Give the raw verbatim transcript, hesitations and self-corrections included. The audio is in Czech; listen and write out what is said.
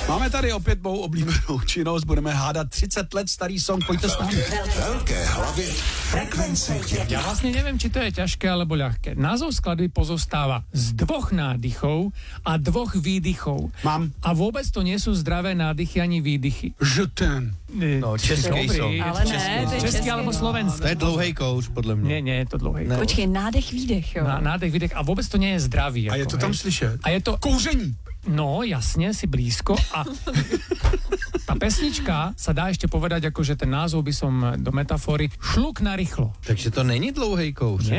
Máme tady opět mou oblíbenou činnost, budeme hádat třicet let starý song, pojďte s námi. Velké hlavy frekvence jedna. Ja vlastne neviem, či to je ťažké alebo ľahké. Názov skladby pozostáva z dvoch nádychov a dvoch výdychov. Mám. A vôbec to nie sú zdravé nádychy ani výdychy. Je ten. No, český Dobrý. song. Ale ne, to je Český český, alebo no. slovenský. To je dlouhej kouř, podle mě. Nie, nie je to dlouhý. Ne. Počkej, nádech, výdech, jo. Na, nádech, výdech a vôbec to nie je zdravý. A je ako, to tam hej. slyšet? A je to... Kouření. No, jasne, si blízko a tá pesnička sa dá ešte povedať, ako že ten názov by som do metafory šluk na rýchlo. Takže to není dlouhej kouř. Nie.